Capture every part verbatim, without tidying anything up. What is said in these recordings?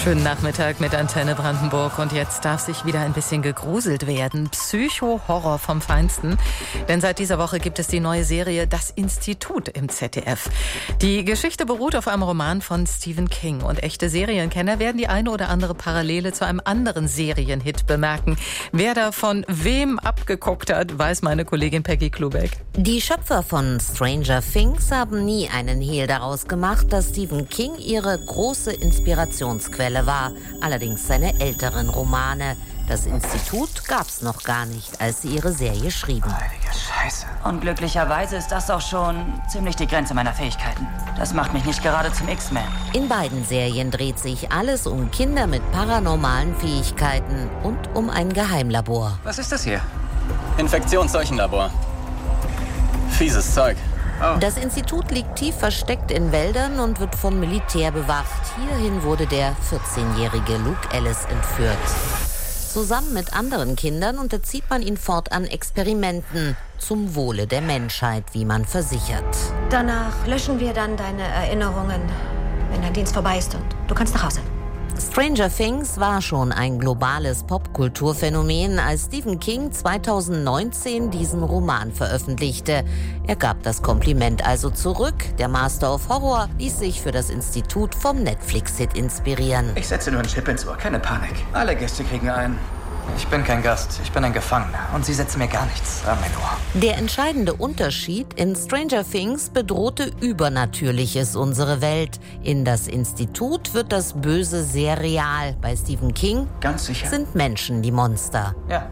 Schönen Nachmittag mit Antenne Brandenburg. Und jetzt darf sich wieder ein bisschen gegruselt werden. Psycho-Horror vom Feinsten. Denn seit dieser Woche gibt es die neue Serie Das Institut im Z D F. Die Geschichte beruht auf einem Roman von Stephen King. Und echte Serienkenner werden die eine oder andere Parallele zu einem anderen Serienhit bemerken. Wer da von wem abgeguckt hat, weiß meine Kollegin Peggy Klubeck. Die Schöpfer von Stranger Things haben nie einen Hehl daraus gemacht, dass Stephen King ihre große Inspirationsquelle war, allerdings seine älteren Romane. Das Institut gab's noch gar nicht, als sie ihre Serie schrieben. Heilige Scheiße. Unglücklicherweise ist das auch schon ziemlich die Grenze meiner Fähigkeiten. Das macht mich nicht gerade zum X-Men. In beiden Serien dreht sich alles um Kinder mit paranormalen Fähigkeiten und um ein Geheimlabor. Was ist das hier? Infektionsseuchenlabor. Fieses Zeug. Oh. Das Institut liegt tief versteckt in Wäldern und wird vom Militär bewacht. Hierhin wurde der vierzehnjährige Luke Ellis entführt. Zusammen mit anderen Kindern unterzieht man ihn fortan Experimenten zum Wohle der Menschheit, wie man versichert. Danach löschen wir dann deine Erinnerungen, wenn dein Dienst vorbei ist und du kannst nach Hause. Stranger Things war schon ein globales Popkulturphänomen, als Stephen King zweitausendneunzehn diesen Roman veröffentlichte. Er gab das Kompliment also zurück. Der Master of Horror ließ sich für das Institut vom Netflix-Hit inspirieren. Ich setze nur einen Chip ins Ohr, keine Panik. Alle Gäste kriegen einen. Ich bin kein Gast, ich bin ein Gefangener. Und sie setzen mir gar nichts an mein Ohr. Der entscheidende Unterschied: in Stranger Things bedrohte Übernatürliches unsere Welt. In das Institut wird das Böse sehr real. Bei Stephen King Ganz sicher? sind Menschen die Monster. Ja.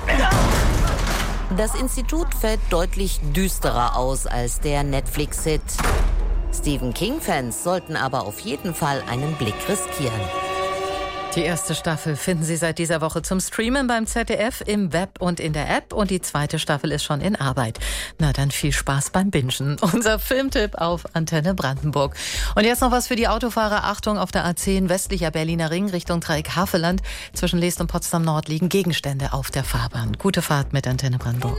Das Institut fällt deutlich düsterer aus als der Netflix-Hit. Stephen King-Fans sollten aber auf jeden Fall einen Blick riskieren. Die erste Staffel finden Sie seit dieser Woche zum Streamen beim Z D F, im Web und in der App. Und die zweite Staffel ist schon in Arbeit. Na dann viel Spaß beim Bingen. Unser Filmtipp auf Antenne Brandenburg. Und jetzt noch was für die Autofahrer. Achtung, auf der A zehn westlicher Berliner Ring Richtung Dreieck Havelland. Zwischen Leest und Potsdam Nord liegen Gegenstände auf der Fahrbahn. Gute Fahrt mit Antenne Brandenburg.